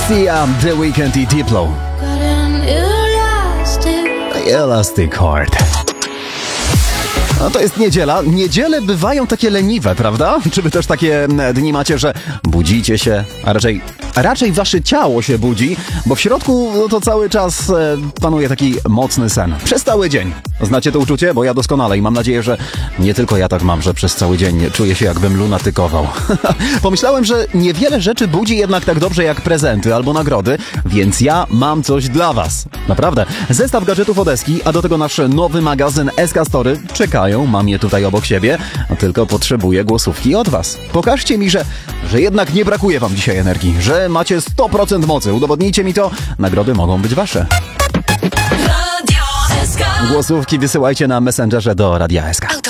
Sia, The Weeknd i Diplo. Elastic Heart. No to jest niedziela. Niedziele bywają takie leniwe, prawda? Czy wy też takie dni macie, że budzicie się, a raczej wasze ciało się budzi, bo w środku to cały czas panuje taki mocny sen. Przez cały dzień. Znacie to uczucie? Bo ja doskonale i mam nadzieję, że nie tylko ja tak mam, że przez cały dzień czuję się jakbym lunatykował. Pomyślałem, że niewiele rzeczy budzi jednak tak dobrze jak prezenty albo nagrody, więc ja mam coś dla was. Naprawdę. Zestaw gadżetów od Eski, a do tego nasz nowy magazyn Eska Story czekają. Mam je tutaj obok siebie, a tylko potrzebuję głosówki od was. Pokażcie mi, że jednak nie brakuje wam dzisiaj energii, że macie 100% mocy. Udowodnijcie mi to. Nagrody mogą być wasze. Głosówki wysyłajcie na Messengerze do Radia SK.